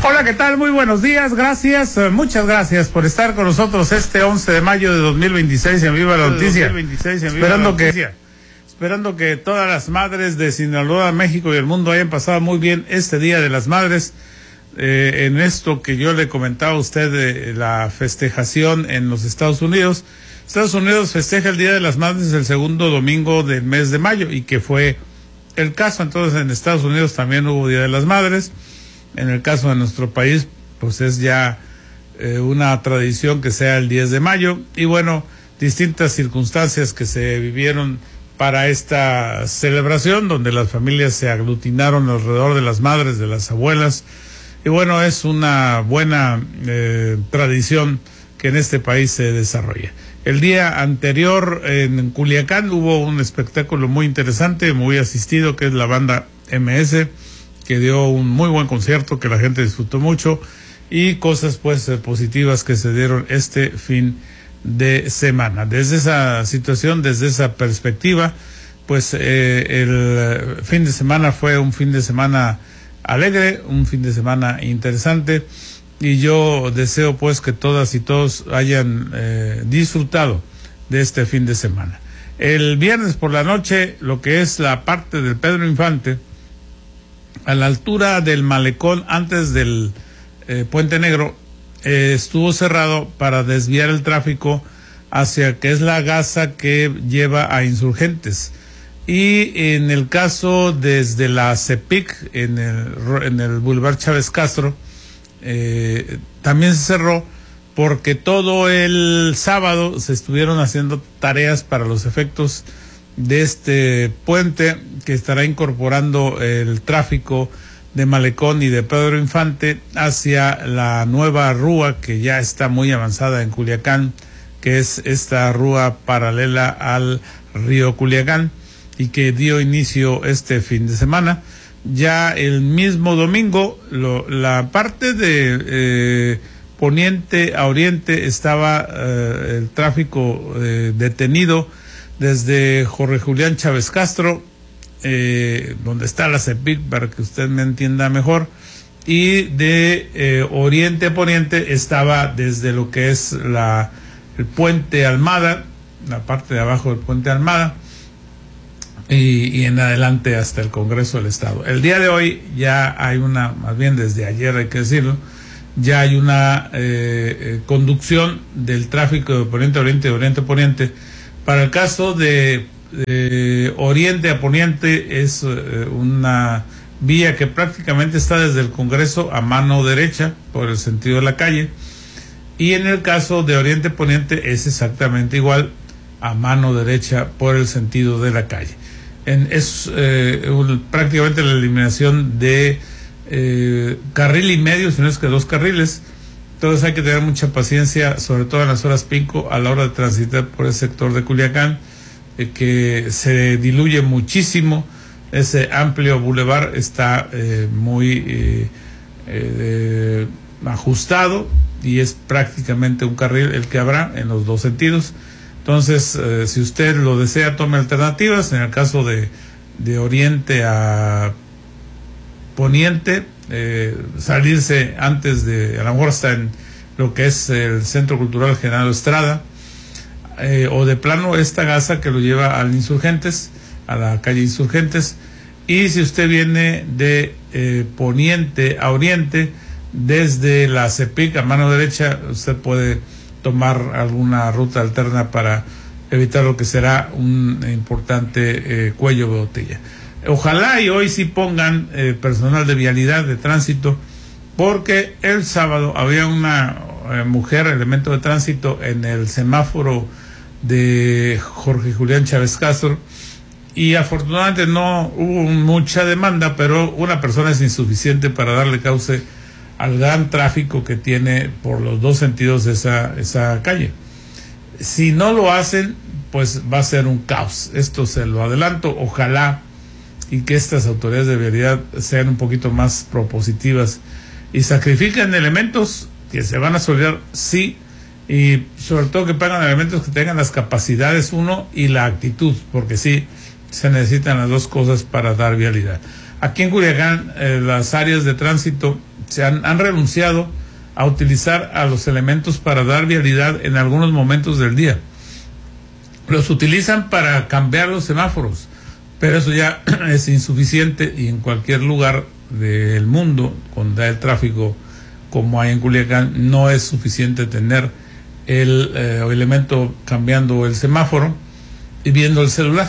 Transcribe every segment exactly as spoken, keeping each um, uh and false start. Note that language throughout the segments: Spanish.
Hola, ¿qué tal? Muy buenos días, gracias, eh, muchas gracias por estar con nosotros este once de mayo de dos mil veintiséis en Viva la Noticia. Esperando que, esperando que todas las madres de Sinaloa, México y el mundo hayan pasado muy bien este Día de las Madres. Eh, en esto que yo le comentaba a usted de la festejación en los Estados Unidos. Estados Unidos festeja el Día de las Madres el segundo domingo del mes de mayo, y que fue el caso. Entonces en Estados Unidos también hubo Día de las Madres. En el caso de nuestro país, pues es ya eh, una tradición que sea el diez de mayo. Y bueno, distintas circunstancias que se vivieron para esta celebración, donde las familias se aglutinaron alrededor de las madres, de las abuelas. Y bueno, es una buena eh, tradición que en este país se desarrolla. El día anterior en Culiacán hubo un espectáculo muy interesante, muy asistido, que es la banda M S, que dio un muy buen concierto que la gente disfrutó mucho, y cosas pues positivas que se dieron este fin de semana. Desde esa situación, desde esa perspectiva, pues eh, el fin de semana fue un fin de semana alegre, un fin de semana interesante, y yo deseo pues que todas y todos hayan eh, disfrutado de este fin de semana. El viernes por la noche, lo que es la parte del Pedro Infante, a la altura del malecón antes del eh, Puente Negro, eh, estuvo cerrado para desviar el tráfico hacia que es la gasa que lleva a Insurgentes. Y en el caso desde la CEPIC, en el, en el Boulevard Chávez Castro, eh, también se cerró porque todo el sábado se estuvieron haciendo tareas para los efectos de este puente que estará incorporando el tráfico de Malecón y de Pedro Infante hacia la nueva rúa que ya está muy avanzada en Culiacán, que es esta rúa paralela al río Culiacán, y que dio inicio este fin de semana. Ya el mismo domingo, lo, la parte de eh, poniente a oriente estaba eh, el tráfico eh, detenido desde Jorge Julián Chávez Castro, eh, donde está la CEPIC, para que usted me entienda mejor, y de eh, oriente a poniente estaba desde lo que es la el puente Almada, la parte de abajo del puente Almada, Y, y en adelante hasta el Congreso del Estado. El día de hoy ya hay una, más bien desde ayer hay que decirlo, ya hay una eh, eh, conducción del tráfico de poniente a oriente, de oriente a poniente. Para el caso de, de oriente a poniente es eh, una vía que prácticamente está desde el Congreso a mano derecha por el sentido de la calle, y en el caso de oriente a poniente es exactamente igual, a mano derecha por el sentido de la calle. En, es eh, un, prácticamente la eliminación de eh, carril y medio, si no es que dos carriles. Entonces hay que tener mucha paciencia, sobre todo en las horas pico, a la hora de transitar por el sector de Culiacán, eh, que se diluye muchísimo. Ese amplio bulevar está eh, muy eh, eh, ajustado, y es prácticamente un carril el que habrá en los dos sentidos. Entonces, eh, si usted lo desea, tome alternativas. En el caso de, de oriente a poniente, eh, salirse antes de, a lo mejor hasta en lo que es el Centro Cultural General Estrada, eh, o de plano esta gasa que lo lleva al Insurgentes, a la calle Insurgentes. Y si usted viene de eh, poniente a oriente, desde la CEPIC a mano derecha, usted puede tomar alguna ruta alterna para evitar lo que será un importante eh, cuello de botella. Ojalá y hoy sí pongan eh, personal de vialidad, de tránsito, porque el sábado había una eh, mujer, elemento de tránsito, en el semáforo de Jorge Julián Chávez Castro, y afortunadamente no hubo mucha demanda, pero una persona es insuficiente para darle cauce al gran tráfico que tiene por los dos sentidos de esa, esa calle. Si no lo hacen, pues va a ser un caos. Esto se lo adelanto. Ojalá y que estas autoridades de vialidad sean un poquito más propositivas y sacrifiquen elementos que se van a solidar, sí, y sobre todo que pagan elementos que tengan las capacidades, uno, y la actitud, porque sí, se necesitan las dos cosas para dar vialidad. Aquí en Culiacán, eh, las áreas de tránsito se han, han renunciado a utilizar a los elementos para dar vialidad en algunos momentos del día. Los utilizan para cambiar los semáforos, pero eso ya es insuficiente, y en cualquier lugar del mundo donde hay el tráfico como hay en Culiacán, no es suficiente tener el eh, elemento cambiando el semáforo y viendo el celular.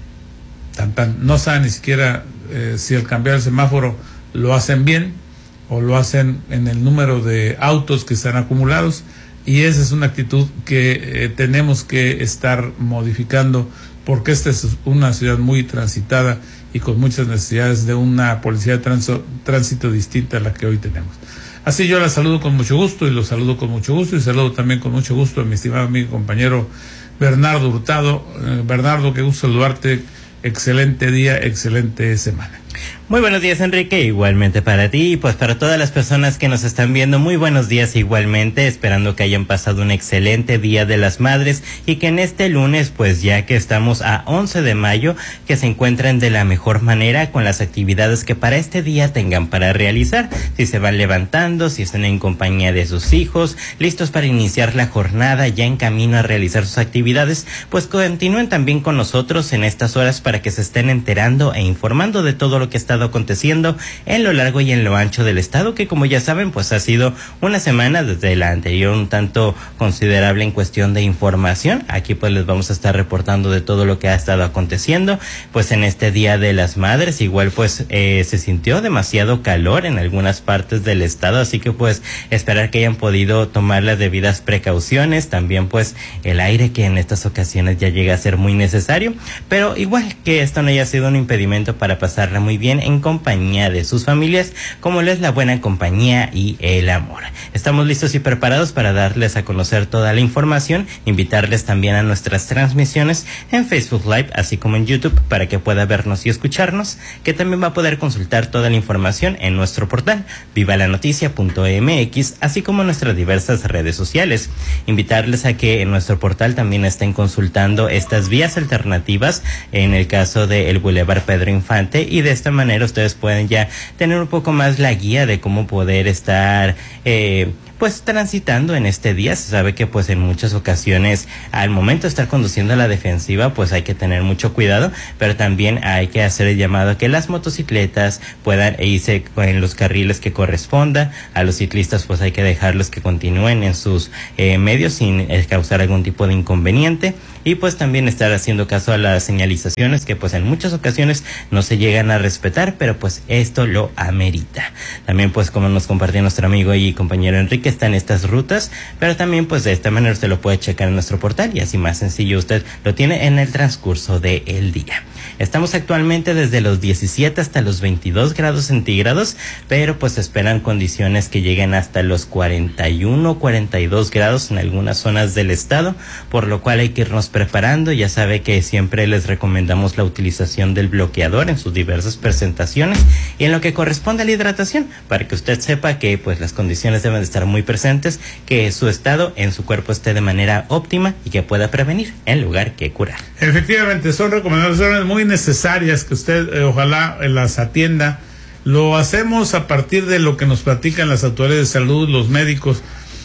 Tan, tan, no saben ni siquiera eh, si al cambiar el semáforo lo hacen bien o lo hacen en el número de autos que están acumulados, y esa es una actitud que eh, tenemos que estar modificando, porque esta es una ciudad muy transitada y con muchas necesidades de una policía de tránsito, tránsito distinta a la que hoy tenemos. Así yo la saludo con mucho gusto, y los saludo con mucho gusto, y saludo también con mucho gusto a mi estimado amigo y compañero Bernardo Hurtado. Eh, Bernardo, qué gusto saludarte, excelente día, excelente semana. Muy buenos días, Enrique, igualmente para ti y pues para todas las personas que nos están viendo, muy buenos días igualmente, esperando que hayan pasado un excelente Día de las Madres y que en este lunes, pues ya que estamos a once de mayo, que se encuentren de la mejor manera con las actividades que para este día tengan para realizar, si se van levantando, si están en compañía de sus hijos, listos para iniciar la jornada, ya en camino a realizar sus actividades, pues continúen también con nosotros en estas horas para que se estén enterando e informando de todo lo que está aconteciendo en lo largo y en lo ancho del estado, que como ya saben, pues ha sido una semana desde la anterior un tanto considerable en cuestión de información. Aquí pues les vamos a estar reportando de todo lo que ha estado aconteciendo, pues en este Día de las Madres. Igual pues eh, se sintió demasiado calor en algunas partes del estado, así que pues esperar que hayan podido tomar las debidas precauciones, también pues el aire, que en estas ocasiones ya llega a ser muy necesario, pero igual que esto no haya sido un impedimento para pasarla muy bien en compañía de sus familias, como lo es la buena compañía y el amor. Estamos listos y preparados para darles a conocer toda la información, invitarles también a nuestras transmisiones en Facebook Live, así como en YouTube, para que pueda vernos y escucharnos, que también va a poder consultar toda la información en nuestro portal viva la noticia punto m x, así como en nuestras diversas redes sociales. Invitarles a que en nuestro portal también estén consultando estas vías alternativas en el caso del Boulevard Pedro Infante, y de esta manera ustedes pueden ya tener un poco más la guía de cómo poder estar eh, pues transitando en este día. Se sabe que pues en muchas ocasiones al momento de estar conduciendo a la defensiva pues hay que tener mucho cuidado, pero también hay que hacer el llamado a que las motocicletas puedan irse en los carriles que corresponda. A los ciclistas pues hay que dejarlos que continúen en sus eh, medios sin eh, causar algún tipo de inconveniente, y pues también estar haciendo caso a las señalizaciones que pues en muchas ocasiones no se llegan a respetar, pero pues esto lo amerita. También pues como nos compartió nuestro amigo y compañero Enrique, están estas rutas, pero también pues de esta manera usted lo puede checar en nuestro portal, y así más sencillo usted lo tiene en el transcurso del día. Estamos actualmente desde los diecisiete hasta los veintidós grados centígrados, pero pues esperan condiciones que lleguen hasta los cuarenta y uno, cuarenta y dos grados en algunas zonas del estado, por lo cual hay que irnos preparando. Ya sabe que siempre les recomendamos la utilización del bloqueador en sus diversas presentaciones y en lo que corresponde a la hidratación, para que usted sepa que pues las condiciones deben de estar muy presentes, que su estado en su cuerpo esté de manera óptima y que pueda prevenir en lugar que curar. Efectivamente, son recomendaciones muy necesarias que usted eh, ojalá eh, las atienda. Lo hacemos a partir de lo que nos platican las autoridades de salud, los médicos.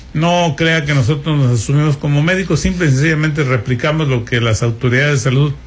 No crea que nosotros nos asumimos como médicos, simple y sencillamente replicamos lo que las autoridades de salud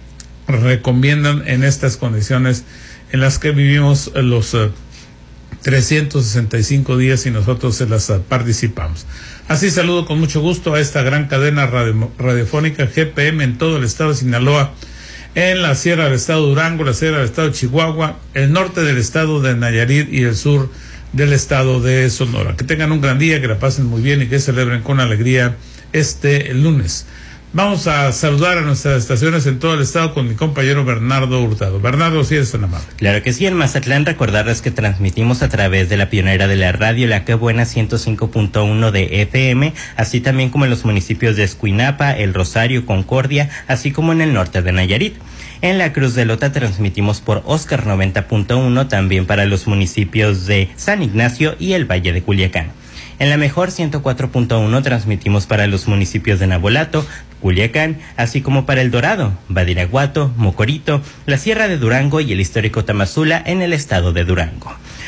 recomiendan en estas condiciones en las que vivimos los uh, trescientos sesenta y cinco días, y nosotros se las uh, participamos. Así saludo con mucho gusto a esta gran cadena radio, radiofónica G P M en todo el estado de Sinaloa, en la sierra del estado de Durango, la sierra del estado de Chihuahua, el norte del estado de Nayarit y el sur del estado de Sonora. Que tengan un gran día, que la pasen muy bien y que celebren con alegría este lunes. Vamos a saludar a nuestras estaciones en todo el estado con mi compañero Bernardo Hurtado. Bernardo, si eres tan amable. Claro que sí, en Mazatlán recordarles que transmitimos a través de la pionera de la radio, la Que Buena ciento cinco punto uno de F M, así también como en los municipios de Escuinapa, El Rosario, Concordia, así como en el norte de Nayarit. En la Cruz de Lota transmitimos por Oscar noventa punto uno, también para los municipios de San Ignacio y el Valle de Culiacán. En la Mejor ciento cuatro punto uno transmitimos para los municipios de Navolato, Culiacán, así como para El Dorado, Badiraguato, Mocorito, la Sierra de Durango y el histórico Tamazula en el estado de Durango.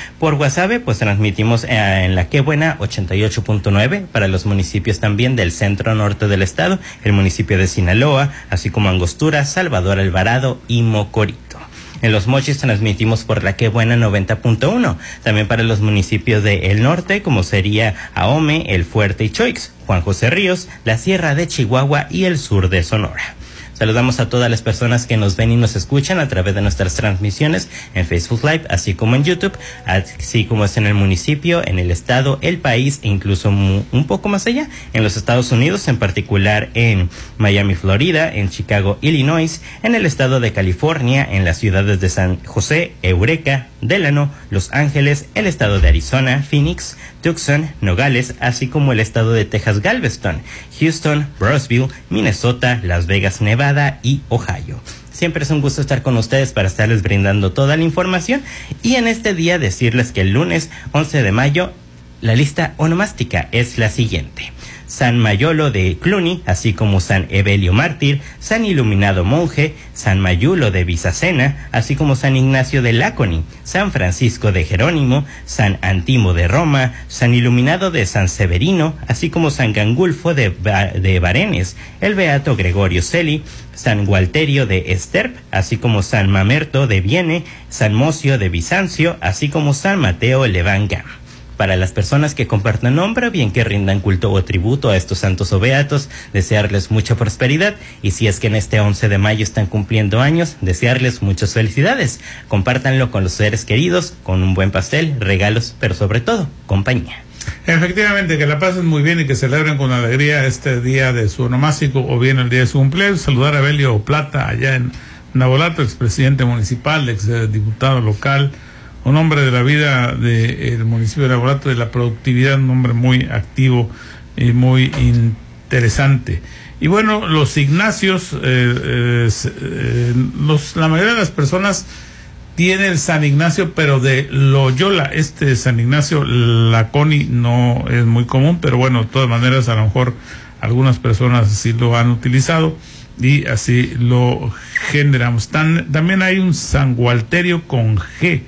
Por Guasave, pues transmitimos eh, en la Qué Buena ochenta y ocho punto nueve para los municipios también del centro norte del estado, el municipio de Sinaloa, así como Angostura, Salvador Alvarado y Mocorito. En Los Mochis transmitimos por la Qué Buena noventa punto uno, también para los municipios de El Norte, como sería Ahome, El Fuerte y Choix, Juan José Ríos, la Sierra de Chihuahua y el sur de Sonora. Saludamos a todas las personas que nos ven y nos escuchan a través de nuestras transmisiones en Facebook Live, así como en YouTube, así como es en el municipio, en el estado, el país e incluso un poco más allá, en los Estados Unidos, en particular en Miami, Florida, en Chicago, Illinois, en el estado de California, en las ciudades de San José, Eureka, Delano, Los Ángeles, el estado de Arizona, Phoenix, Tucson, Nogales, así como el estado de Texas, Galveston, Houston, Brownsville, Minnesota, Las Vegas, Nevada y Ohio. Siempre es un gusto estar con ustedes para estarles brindando toda la información y en este día decirles que el lunes once de mayo la lista onomástica es la siguiente: San Mayolo de Cluny, así como San Evelio Mártir, San Iluminado Monje, San Mayulo de Bizacena, así como San Ignacio de Láconi, San Francisco de Jerónimo, San Antimo de Roma, San Iluminado de San Severino, así como San Gangulfo de, de Barenes, el Beato Gregorio Celi, San Gualterio de Esterp, así como San Mamerto de Viene, San Mocio de Bizancio, así como San Mateo Levanga. Para las personas que compartan nombre, bien que rindan culto o tributo a estos santos o beatos, desearles mucha prosperidad, y si es que en este once de mayo están cumpliendo años, desearles muchas felicidades. Compártanlo con los seres queridos, con un buen pastel, regalos, pero sobre todo, compañía. Efectivamente, que la pasen muy bien y que celebren con alegría este día de su onomástico o bien el día de su cumpleaños. Saludar a Belio Plata allá en Nabolato, expresidente municipal, exdiputado local, un hombre de la vida del municipio de Nabolato, de la productividad, un hombre muy activo y muy interesante. Y bueno, los Ignacios, eh, eh, eh, los, la mayoría de las personas tiene el San Ignacio, pero de Loyola. Este San Ignacio Laconi no es muy común, pero bueno, de todas maneras, a lo mejor algunas personas así lo han utilizado y así lo generamos. Tan, también hay un San Gualterio con G.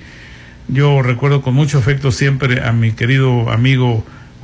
Yo recuerdo con mucho afecto siempre a mi querido amigo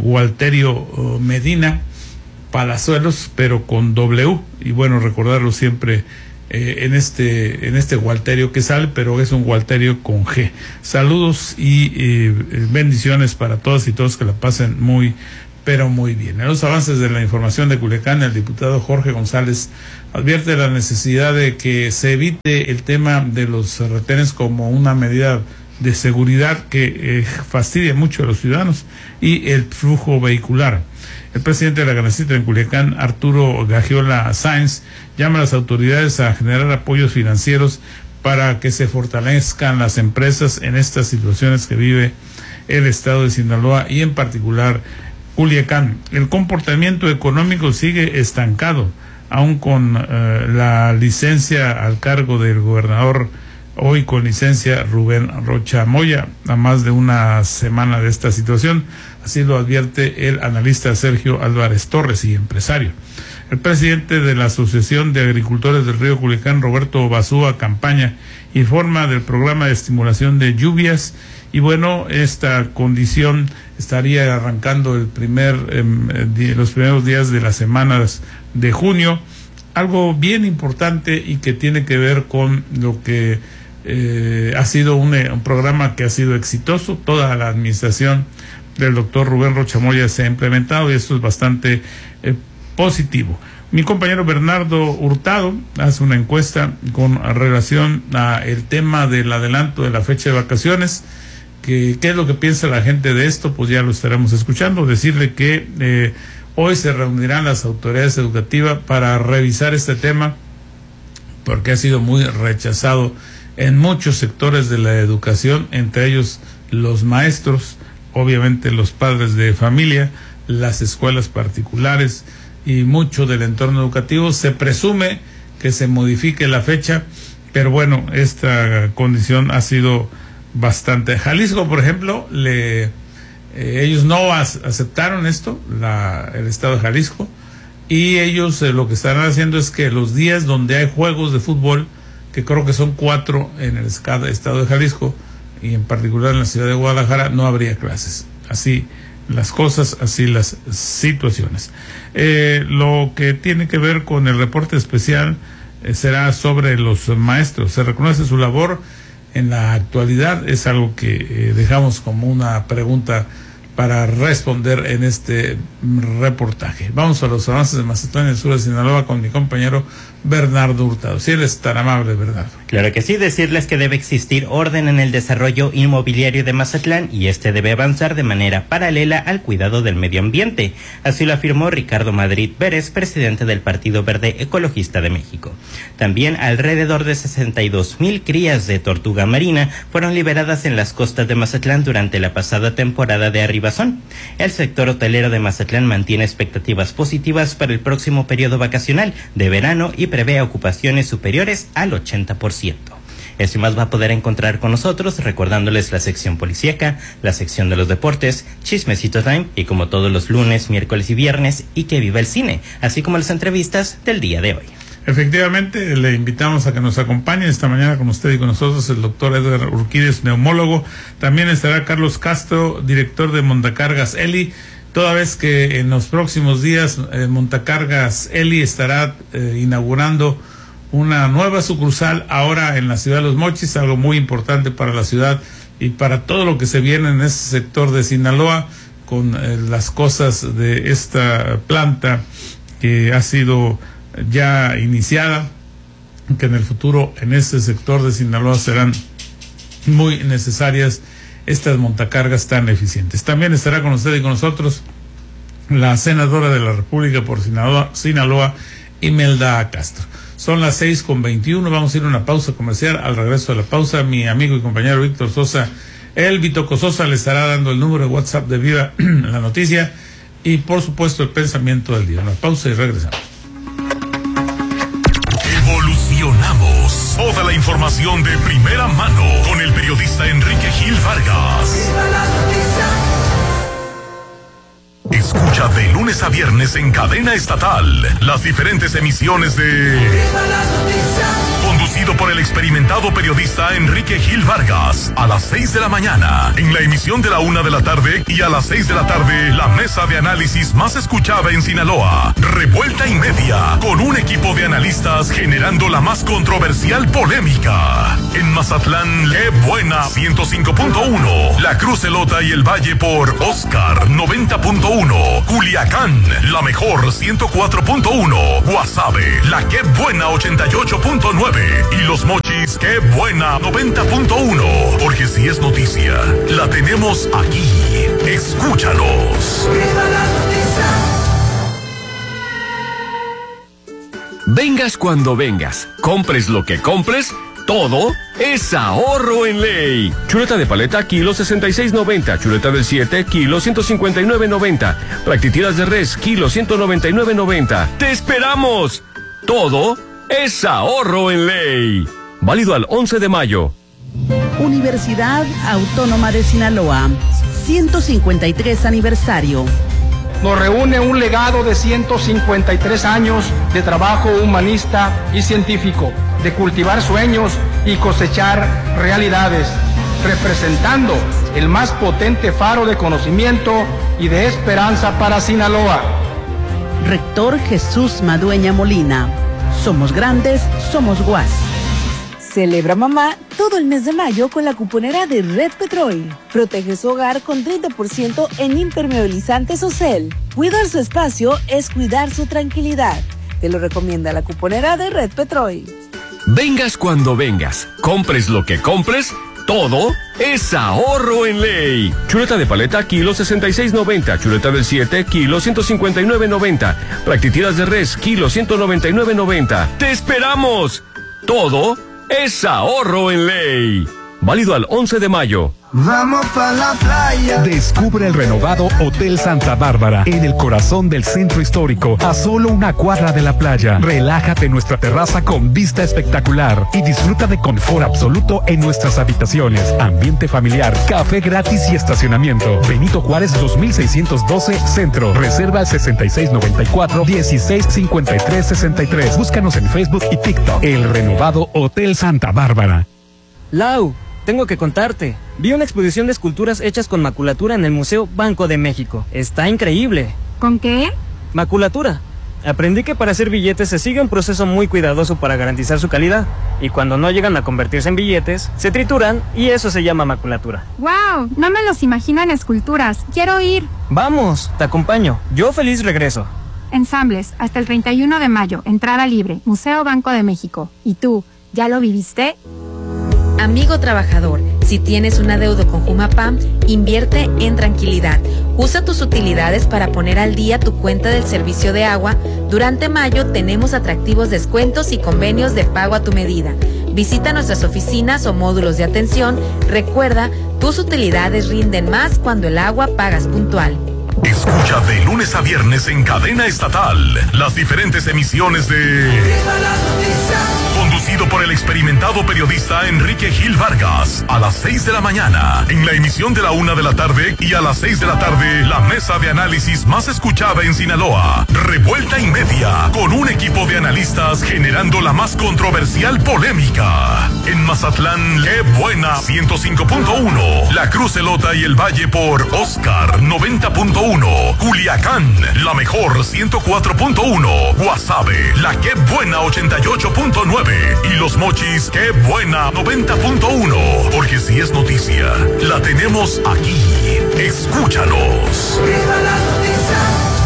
Gualterio Medina Palazuelos, pero con W, y bueno, recordarlo siempre eh, en este en este Gualterio que sale, pero es un Gualterio con G. Saludos y eh, bendiciones para todos y todos, que la pasen muy, pero muy bien. En los avances de la información de Culiacán, el diputado Jorge González advierte la necesidad de que se evite el tema de los retenes como una medida de seguridad que eh, fastidia mucho a los ciudadanos y el flujo vehicular. El presidente de la Canacitra en Culiacán, Arturo Gagiola Sáenz, llama a las autoridades a generar apoyos financieros para que se fortalezcan las empresas en estas situaciones que vive el estado de Sinaloa y en particular Culiacán. El comportamiento económico sigue estancado, aún con eh, la licencia al cargo del gobernador, hoy con licencia, Rubén Rocha Moya, a más de una semana de esta situación. Así lo advierte el analista Sergio Álvarez Torres y empresario. El presidente de la Asociación de Agricultores del Río Culiacán, Roberto Basúa Campaña, informa del programa de estimulación de lluvias, y bueno, esta condición estaría arrancando el primer eh, los primeros días de las semanas de junio. Algo bien importante y que tiene que ver con lo que eh, ha sido un, un programa que ha sido exitoso. Toda la administración del doctor Rubén Rocha Moya se ha implementado y esto es bastante eh, positivo. Mi compañero Bernardo Hurtado hace una encuesta con relación a el tema del adelanto de la fecha de vacaciones. Que, ¿Qué es lo que piensa la gente de esto? Pues ya lo estaremos escuchando. Decirle que eh, hoy se reunirán las autoridades educativas para revisar este tema, porque ha sido muy rechazado en muchos sectores de la educación, entre ellos los maestros, obviamente los padres de familia, las escuelas particulares y mucho del entorno educativo. Se presume que se modifique la fecha, pero bueno, esta condición ha sido bastante. Jalisco, por ejemplo, le eh, ellos no as, aceptaron esto, la, el estado de Jalisco, y ellos eh, lo que están haciendo es que los días donde hay juegos de fútbol, que creo que son cuatro en el estado de Jalisco, y en particular en la ciudad de Guadalajara no habría clases. Así las cosas, así las situaciones. Eh, lo que tiene que ver con el reporte especial eh, será sobre los maestros. Se reconoce su labor en la actualidad, es algo que eh, dejamos como una pregunta para responder en este reportaje. Vamos a los avances de Mazatlán, en el sur de Sinaloa, con mi compañero Bernardo Hurtado. Si él es tan amable, Bernardo. Claro que sí, decirles que debe existir orden en el desarrollo inmobiliario de Mazatlán y este debe avanzar de manera paralela al cuidado del medio ambiente. Así lo afirmó Ricardo Madrid Pérez, presidente del Partido Verde Ecologista de México. También alrededor de sesenta y dos mil crías de tortuga marina fueron liberadas en las costas de Mazatlán durante la pasada temporada de arribazón. El sector hotelero de Mazatlán mantiene expectativas positivas para el próximo periodo vacacional de verano y prevé ocupaciones superiores al ochenta por ciento. Esto y más va a poder encontrar con nosotros, recordándoles la sección policíaca, la sección de los deportes, Chismecito Time, y como todos los lunes, miércoles y viernes, y que viva el cine, así como las entrevistas del día de hoy. Efectivamente, le invitamos a que nos acompañe esta mañana con usted y con nosotros el doctor Edgar Urquídez, neumólogo. También estará Carlos Castro, director de Montacargas Eli, toda vez que en los próximos días eh, Montacargas Eli estará eh, inaugurando una nueva sucursal ahora en la ciudad de Los Mochis, algo muy importante para la ciudad y para todo lo que se viene en ese sector de Sinaloa, con eh, las cosas de esta planta que ha sido ya iniciada, que en el futuro en ese sector de Sinaloa serán muy necesarias estas montacargas tan eficientes. También estará con usted y con nosotros la senadora de la República por Sinaloa, Sinaloa Imelda Castro. Son las seis con veintiuno, vamos a ir a una pausa comercial. Al regreso de la pausa, mi amigo y compañero Víctor Sosa, el Vitoco Sosa, le estará dando el número de WhatsApp de Viva la Noticia y por supuesto el pensamiento del día. Una pausa y regresamos. Evolucionamos. Toda la información de primera mano con el periodista Enrique Gil Vargas. Escucha de lunes a viernes en cadena estatal las diferentes emisiones de Conducido por el experimentado periodista Enrique Gil Vargas, a las seis de la mañana, en la emisión de la una de la tarde, y a las seis de la tarde, la mesa de análisis más escuchada en Sinaloa, Revuelta y Media, con un equipo de analistas generando la más controversial polémica. En Mazatlán, ¡qué buena! ciento cinco punto uno, La Cruz Elota y el Valle por Oscar noventa punto uno, Culiacán, la mejor ciento cuatro punto uno, Guasave, la ¡qué buena! ochenta y ocho punto nueve, y Los Mochis, ¡qué buena! noventa punto uno, porque si es noticia, la tenemos aquí. Escúchanos. ¡Viva la noticia! Vengas cuando vengas, compres lo que compres, todo es ahorro en ley. Chuleta de paleta, kilo sesenta y seis noventa. Chuleta del siete, kilo ciento cincuenta y nueve noventa. Practitiras de res, kilo ciento noventa y nueve noventa. ¡Te esperamos! Todo es ahorro en ley. Válido al once de mayo. Universidad Autónoma de Sinaloa, ciento cincuenta y tres aniversario. Nos reúne un legado de ciento cincuenta y tres años de trabajo humanista y científico, de cultivar sueños y cosechar realidades, representando el más potente faro de conocimiento y de esperanza para Sinaloa. Rector Jesús Madueña Molina. Somos grandes, somos Guas. Celebra mamá todo el mes de mayo con la cuponera de Red Petrol. Protege su hogar con treinta por ciento en impermeabilizantes Ocel. Cuidar su espacio es cuidar su tranquilidad. Te lo recomienda la cuponera de Red Petrol. Vengas cuando vengas, compres lo que compres, todo es ahorro en ley. Chuleta de paleta, kilo sesenta y seis noventa. Chuleta del siete, kilo ciento cincuenta y nueve noventa. Practitiras de res, kilo ciento noventa y nueve noventa. ¡Te esperamos! Todo es ahorro en ley. Válido al once de mayo. Vamos pa' la playa. Descubre el renovado Hotel Santa Bárbara en el corazón del centro histórico, a solo una cuadra de la playa. Relájate en nuestra terraza con vista espectacular y disfruta de confort absoluto en nuestras habitaciones, ambiente familiar, café gratis y estacionamiento. Benito Juárez dos mil seiscientos doce Centro. Reserva al sesenta y seis noventa y cuatro, dieciséis cincuenta y tres sesenta y tres. Búscanos en Facebook y TikTok. El renovado Hotel Santa Bárbara. Lau, tengo que contarte. Vi una exposición de esculturas hechas con maculatura en el Museo Banco de México. Está increíble. ¿Con qué? Maculatura. Aprendí que para hacer billetes se sigue un proceso muy cuidadoso para garantizar su calidad. Y cuando no llegan a convertirse en billetes, se trituran y eso se llama maculatura. ¡Wow! No me los imagino en esculturas. Quiero ir. Vamos, te acompaño. Yo feliz regreso. Ensambles, hasta el treinta y uno de mayo, entrada libre, Museo Banco de México. ¿Y tú, ya lo viviste? Amigo trabajador, si tienes un adeudo con Jumapam, invierte en tranquilidad. Usa tus utilidades para poner al día tu cuenta del servicio de agua. Durante mayo tenemos atractivos descuentos y convenios de pago a tu medida. Visita nuestras oficinas o módulos de atención. Recuerda, tus utilidades rinden más cuando el agua pagas puntual. Escucha de lunes a viernes en cadena estatal las diferentes emisiones de Conducido por el experimentado periodista Enrique Gil Vargas, a las seis de la mañana, en la emisión de la una de la tarde, y a las seis de la tarde, la mesa de análisis más escuchada en Sinaloa, Revuelta y Media, con un equipo de analistas generando la más controversial polémica. En Mazatlán, qué buena, ciento cinco punto uno, La Cruz Elota y el Valle por Oscar, noventa punto uno, Culiacán, la mejor, ciento cuatro punto uno, Guasave, la qué buena, ochenta y ocho punto nueve, y Los Mochis, qué buena, noventa punto uno, porque si es noticia, la tenemos aquí. Escúchanos. ¡Viva la noticia!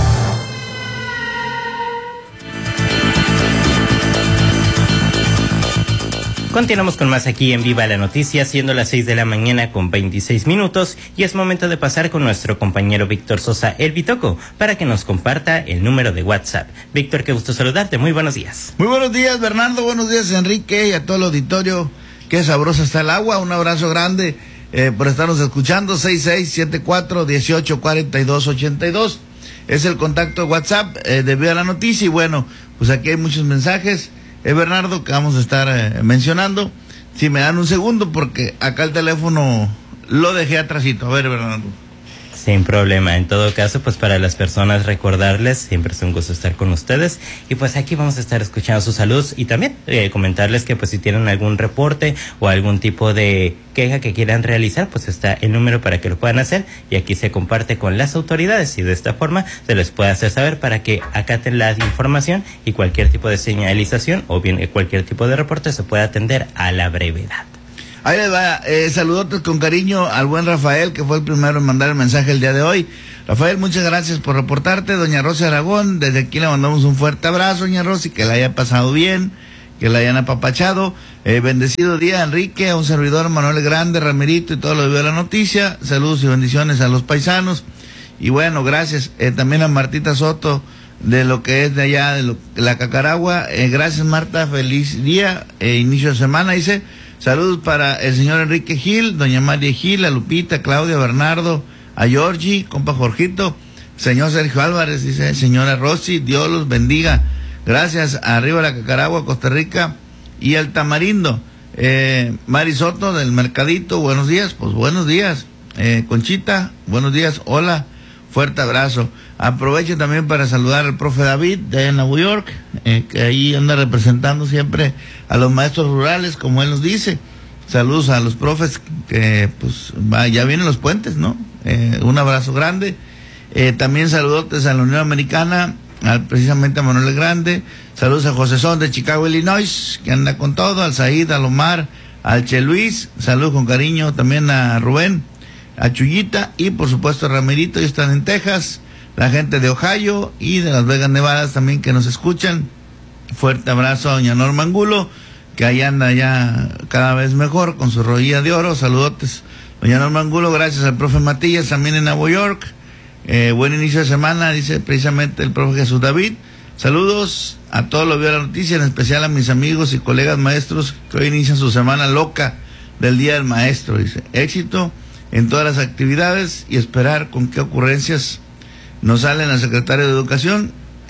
Continuamos con más aquí en Viva la Noticia, siendo las seis de la mañana con veintiséis minutos, y es momento de pasar con nuestro compañero Víctor Sosa, el Bitoco, para que nos comparta el número de WhatsApp. Víctor, qué gusto saludarte, muy buenos días. Muy buenos días, Bernardo, buenos días, Enrique, y a todo el auditorio. Qué sabrosa está el agua, un abrazo grande eh, por estarnos escuchando. Seis seis siete cuatro, dieciocho cuarenta y dos ochenta y dos es el contacto de WhatsApp eh, de Viva la Noticia, y bueno, pues aquí hay muchos mensajes. Es eh, Bernardo, que vamos a estar eh, mencionando. Si me dan un segundo, porque acá el teléfono lo dejé atrasito. A ver, Bernardo. Sin problema. En todo caso, pues para las personas recordarles, siempre es un gusto estar con ustedes. Y pues aquí vamos a estar escuchando sus saludos, y también eh, comentarles que pues si tienen algún reporte o algún tipo de queja que quieran realizar, pues está el número para que lo puedan hacer, y aquí se comparte con las autoridades, y de esta forma se les puede hacer saber para que acaten la información, y cualquier tipo de señalización o bien cualquier tipo de reporte se pueda atender a la brevedad. Ahí les va, eh, saludotes con cariño al buen Rafael, que fue el primero en mandar el mensaje el día de hoy. Rafael, muchas gracias por reportarte. Doña Rosa Aragón, desde aquí le mandamos un fuerte abrazo, doña Rosa, y que la haya pasado bien, que la hayan apapachado. Eh, bendecido día, Enrique, a un servidor, Manuel Grande, Ramirito y todo lo de la noticia. Saludos y bendiciones a los paisanos. Y bueno, gracias eh, también a Martita Soto, de lo que es de allá, de, lo, de la Cacaragua. Eh, gracias, Marta, feliz día, eh, inicio de semana, dice. Saludos para el señor Enrique Gil, doña María Gil, a Lupita, Claudia, Bernardo, a Georgie, compa Jorgito, señor Sergio Álvarez, dice señora Rosy, Dios los bendiga. Gracias, arriba la Cacaragua, Costa Rica, y al Tamarindo. Eh, Mari Soto del Mercadito, buenos días, pues buenos días. Eh, Conchita, buenos días, hola, fuerte abrazo. Aprovecho también para saludar al profe David de Nueva York, eh, que ahí anda representando siempre a los maestros rurales, como él nos dice. Saludos a los profes, que pues va, ya vienen los puentes, ¿no? Eh, un abrazo grande. Eh, también saludotes a la Unión Americana, al, precisamente a Manuel Grande. Saludos a José Son de Chicago, Illinois, que anda con todo, al Said, al Omar, al Che Luis. Saludos con cariño también a Rubén, a Chuyita, y por supuesto a Ramirito, ellos están en Texas. La gente de Ohio y de Las Vegas, Nevadas también, que nos escuchan. Fuerte abrazo a doña Norma Angulo, que ahí anda ya cada vez mejor con su rodilla de oro. Saludotes, doña Norma Angulo. Gracias al profe Matías también en Nueva York. Eh, buen inicio de semana, dice precisamente el profe Jesús David. Saludos a todos los de la noticia, en especial a mis amigos y colegas maestros que hoy inician su semana loca del Día del Maestro. Dice, éxito en todas las actividades, y esperar con qué ocurrencias nos sale la secretaria de Educación,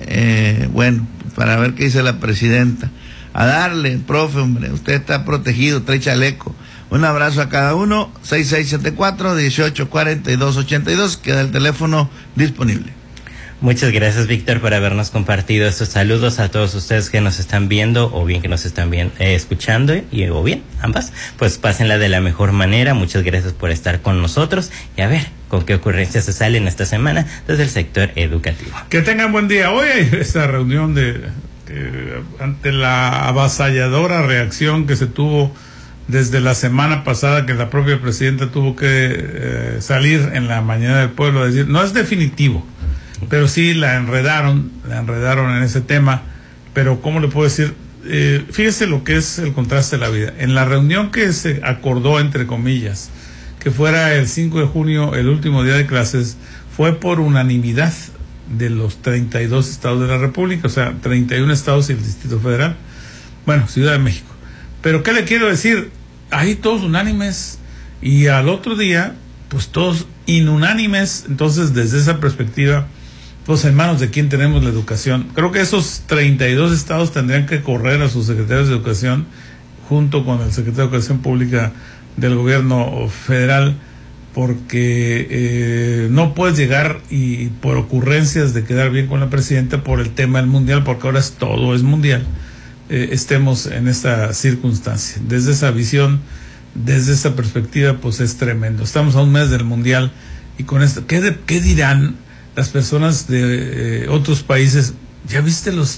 eh, bueno, para ver qué dice la presidenta. A darle, profe, hombre, usted está protegido, trae chaleco. Un abrazo a cada uno. Seis seis siete cuatro, dieciocho cuarenta y dos ochenta y dos, queda el teléfono disponible. Muchas gracias, Víctor, por habernos compartido estos saludos a todos ustedes que nos están viendo o bien que nos están bien, eh, escuchando y o bien ambas. Pues pásenla de la mejor manera. Muchas gracias por estar con nosotros y a ver con qué ocurrencias se salen esta semana desde el sector educativo. Que tengan buen día. Hoy hay esta reunión de eh, ante la avasalladora reacción que se tuvo desde la semana pasada, que la propia presidenta tuvo que eh, salir en la mañana del pueblo a decir, no es definitivo, pero sí la enredaron, la enredaron en ese tema, pero ¿cómo le puedo decir? Eh, fíjese lo que es el contraste de la vida. En la reunión que se acordó, entre comillas, que fuera el cinco de junio, el último día de clases, fue por unanimidad de los treinta y dos estados de la República, o sea, treinta y uno estados y el Distrito Federal, bueno, Ciudad de México. Pero ¿qué le quiero decir? Ahí todos unánimes y al otro día, pues todos inunánimes. Entonces, desde esa perspectiva, pues en manos de quién tenemos la educación. Creo que esos treinta y dos estados tendrían que correr a sus secretarios de educación junto con el secretario de Educación Pública del gobierno federal, porque eh, no puedes llegar y por ocurrencias de quedar bien con la presidenta por el tema del mundial, porque ahora es todo es mundial. Eh, estemos en esta circunstancia. Desde esa visión, desde esa perspectiva, pues es tremendo. Estamos a un mes del mundial y con esto, ¿qué, de, qué dirán las personas de eh, otros países? ¿Ya viste los,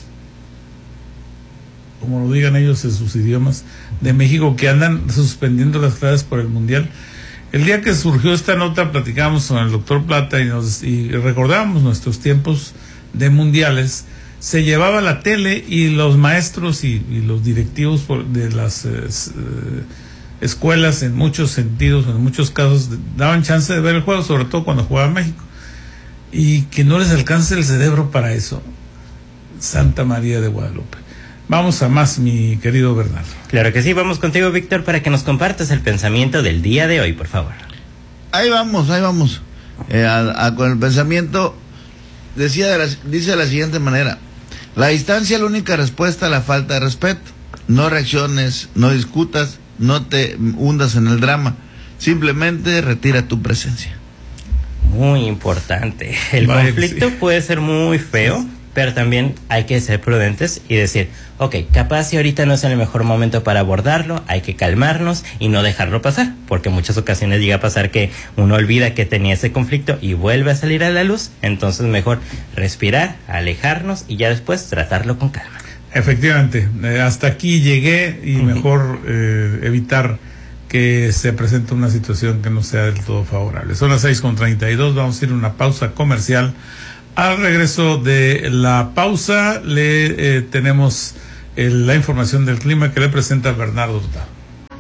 como lo digan ellos en sus idiomas, de México, que andan suspendiendo las clases por el mundial? El día que surgió esta nota platicábamos con el doctor Plata y, nos, y recordábamos nuestros tiempos de mundiales. Se llevaba la tele y los maestros y, y los directivos de las eh, escuelas, en muchos sentidos, en muchos casos, daban chance de ver el juego, sobre todo cuando jugaba México. Y que no les alcance el cerebro para eso. Santa María de Guadalupe. Vamos a más, mi querido Bernardo. Claro que sí, vamos contigo, Víctor, para que nos compartas el pensamiento del día de hoy, por favor. Ahí vamos, ahí vamos. Eh, a, a, con el pensamiento, decía de la, dice de la siguiente manera: la distancia es la única respuesta a la falta de respeto. No reacciones, no discutas, no te hundas en el drama. Simplemente retira tu presencia. Muy importante. El Vaya, conflicto sí. puede ser muy feo, pero también hay que ser prudentes y decir, ok, capaz si ahorita no es el mejor momento para abordarlo, hay que calmarnos y no dejarlo pasar, porque en muchas ocasiones llega a pasar que uno olvida que tenía ese conflicto y vuelve a salir a la luz. Entonces mejor respirar, alejarnos y ya después tratarlo con calma. Efectivamente, eh, hasta aquí llegué y uh-huh. mejor eh, evitar que se presente una situación que no sea del todo favorable. Son las seis con treinta y dos, vamos a ir a una pausa comercial. Al regreso de la pausa le eh, tenemos eh, la información del clima que le presenta Bernardo Hurtado.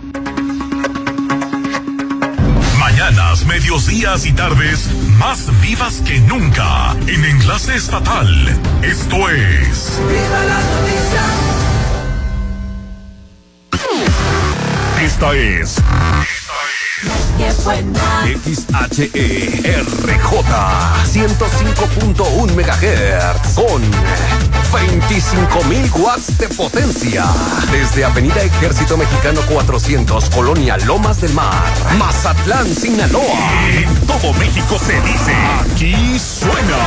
Mañanas, medios días y tardes más vivas que nunca en Enlace Estatal. Esto es ¡Viva la noticia! Esta es X H E R J ciento cinco punto uno megahertz con veinticinco mil watts de potencia. Desde Avenida Ejército Mexicano cuatrocientos, Colonia Lomas del Mar, Mazatlán, Sinaloa. En todo México se dice, aquí suena.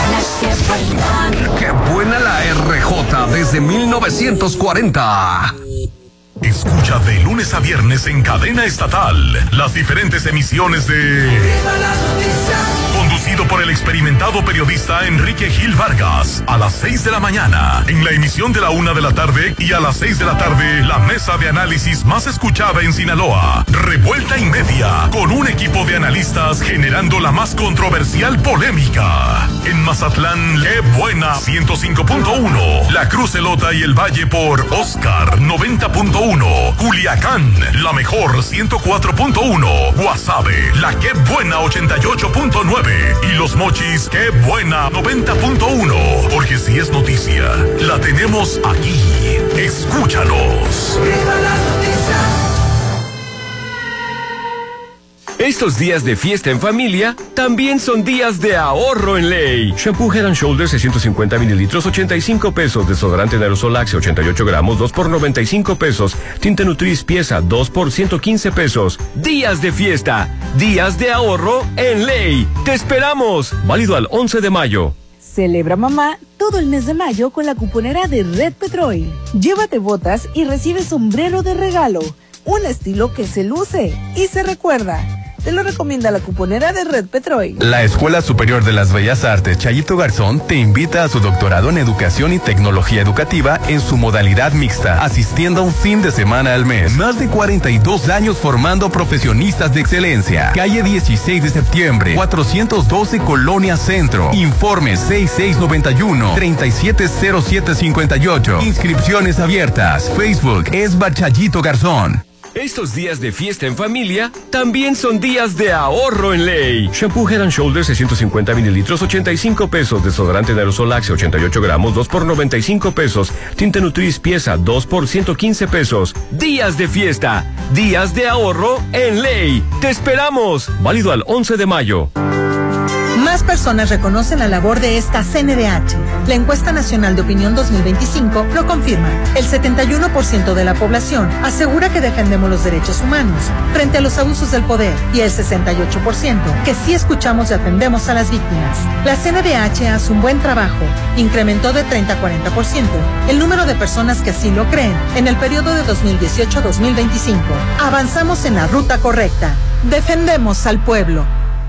¡Qué buena la R J desde mil novecientos cuarenta! Escucha de lunes a viernes en cadena estatal las diferentes emisiones de conducido por el experimentado periodista Enrique Gil Vargas a las seis de la mañana en la emisión de la una de la tarde y a las seis de la tarde la mesa de análisis más escuchada en Sinaloa, Revuelta y Media, con un equipo de analistas generando la más controversial polémica. En Mazatlán, qué buena ciento cinco punto uno, La Cruz Elota y el Valle por Oscar noventa punto uno, Culiacán, la mejor ciento cuatro punto uno, Guasave, la qué buena ochenta y ocho punto nueve y Los Mochis, qué buena noventa punto uno, porque si es noticia, la tenemos aquí. Escúchanos. ¡Viva la noticia! Estos días de fiesta en familia también son días de ahorro en ley. Shampoo Head and Shoulders seiscientos cincuenta mililitros, ochenta y cinco pesos. Desodorante en aerosol Axe ochenta y ocho gramos, dos por noventa y cinco pesos. Tinte Nutris pieza, dos por ciento quince pesos. Días de fiesta, días de ahorro en ley. ¡Te esperamos! Válido al once de mayo. Celebra mamá todo el mes de mayo con la cuponera de Red Petrol. Llévate botas y recibe sombrero de regalo. Un estilo que se luce y se recuerda. Te lo recomienda la cuponera de Red Petrol. La Escuela Superior de las Bellas Artes Chayito Garzón te invita a su doctorado en Educación y Tecnología Educativa en su modalidad mixta, asistiendo a un fin de semana al mes. Más de cuarenta y dos años formando profesionistas de excelencia. Calle dieciséis de septiembre, cuatrocientos doce Colonia Centro. Informes seis seis nueve uno, tres siete cero siete cinco ocho. Inscripciones abiertas. Facebook Esba Chayito Garzón. Estos días de fiesta en familia también son días de ahorro en ley. Shampoo Head and Shoulders seiscientos cincuenta mililitros, ochenta y cinco pesos. Desodorante en aerosol Axe, ochenta y ocho gramos, dos por noventa y cinco pesos. Tinte Nutris pieza, dos por ciento quince pesos. Días de fiesta, días de ahorro en ley. ¡Te esperamos! Válido al once de mayo. Más personas reconocen la labor de esta C N D H. La encuesta nacional de opinión dos mil veinticinco lo confirma. El setenta y uno por ciento de la población asegura que defendemos los derechos humanos frente a los abusos del poder y el sesenta y ocho por ciento que sí escuchamos y atendemos a las víctimas. La C N D H hace un buen trabajo. Incrementó de treinta a cuarenta por ciento el número de personas que así lo creen en el periodo de dos mil dieciocho a dos mil veinticinco. Avanzamos en la ruta correcta. Defendemos al pueblo.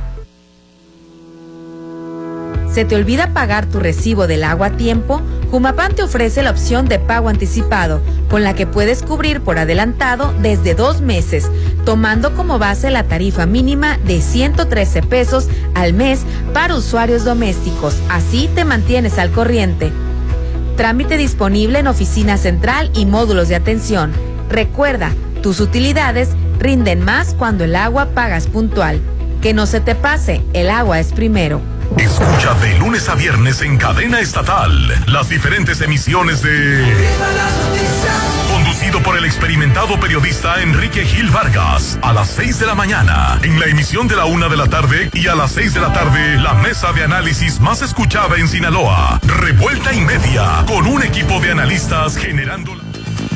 ¿Se te olvida pagar tu recibo del agua a tiempo? Jumapam te ofrece la opción de pago anticipado, con la que puedes cubrir por adelantado desde dos meses, tomando como base la tarifa mínima de ciento trece pesos al mes para usuarios domésticos. Así te mantienes al corriente. Trámite disponible en oficina central y módulos de atención. Recuerda, tus utilidades rinden más cuando el agua pagas puntual. Que no se te pase, el agua es primero. Escucha de lunes a viernes en cadena estatal las diferentes emisiones de Conducido por el experimentado periodista Enrique Gil Vargas, a las seis de la mañana, en la emisión de la una de la tarde, y a las seis de la tarde, la mesa de análisis más escuchada en Sinaloa, Revuelta y Media, con un equipo de analistas generando la...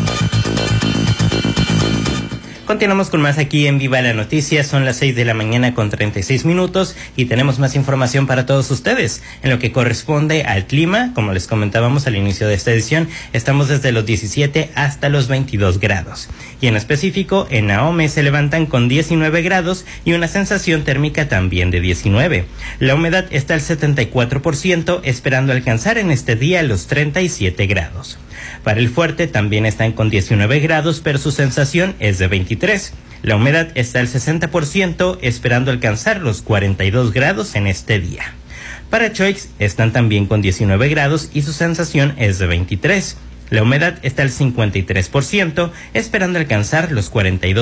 Continuamos con más aquí en Viva la Noticia. Son las seis de la mañana con treinta y seis minutos y tenemos más información para todos ustedes. En lo que corresponde al clima, como les comentábamos al inicio de esta edición, estamos desde los diecisiete hasta los veintidós grados. Y en específico, en Nahome se levantan con diecinueve grados y una sensación térmica también de diecinueve. La humedad está al setenta y cuatro por ciento, esperando alcanzar en este día los treinta y siete grados. Para el Fuerte también están con diecinueve grados, pero su sensación es de veintitrés. La humedad está al sesenta por ciento, esperando alcanzar los cuarenta y dos grados en este día. Para Choix están también con diecinueve grados y su sensación es de veintitrés. La humedad está al cincuenta y tres por ciento, esperando alcanzar los cuarenta y dos